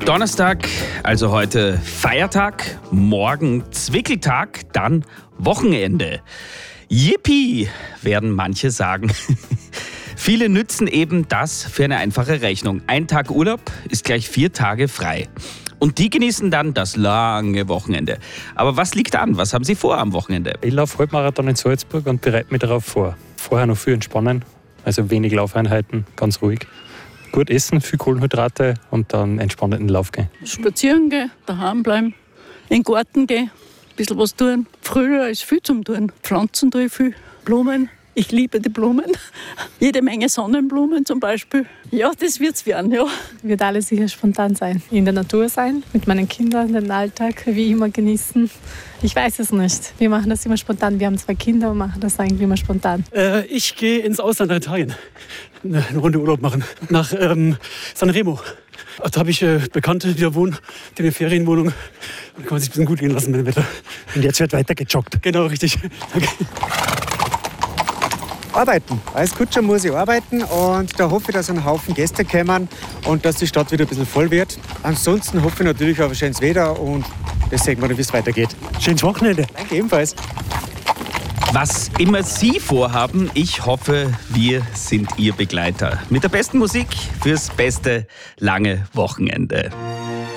Donnerstag, also heute Feiertag, morgen Zwickeltag, dann Wochenende. Yippie, werden manche sagen. Viele nützen eben das für eine einfache Rechnung. Ein Tag Urlaub ist gleich 4 Tage frei. Und die genießen dann das lange Wochenende. Aber was liegt an? Was haben Sie vor am Wochenende? Ich laufe Halbmarathon in Salzburg und bereite mich darauf vor. Vorher noch viel entspannen, also wenig Laufeinheiten, ganz ruhig. Gut essen, viel Kohlenhydrate und dann entspannt in den Lauf gehen. Spazieren gehen, daheim bleiben, in den Garten gehen, ein bisschen was tun. Früher ist viel zum Tun. Pflanzen tue ich viel, Blumen. Ich liebe die Blumen. Jede Menge Sonnenblumen zum Beispiel. Ja, das wird's werden, ja. Wird alles sicher spontan sein. In der Natur sein, mit meinen Kindern, den Alltag wie immer genießen. Ich weiß es nicht. Wir machen das immer spontan. Wir haben 2 Kinder und machen das eigentlich immer spontan. Ich gehe ins Ausland nach Italien. Eine Runde Urlaub machen. Nach Sanremo. Da habe ich Bekannte, die da wohnen, die eine Ferienwohnung. Da kann man sich ein bisschen gut gehen lassen mit dem Wetter. Und jetzt wird weiter gejoggt. Genau, richtig. Okay. Arbeiten. Als Kutscher muss ich arbeiten und da hoffe ich, dass ein Haufen Gäste kommen und dass die Stadt wieder ein bisschen voll wird. Ansonsten hoffe ich natürlich auf ein schönes Wetter und das sehen wir dann, wie es weitergeht. Schönes Wochenende. Danke ebenfalls. Was immer Sie vorhaben, ich hoffe, wir sind Ihr Begleiter. Mit der besten Musik fürs beste lange Wochenende.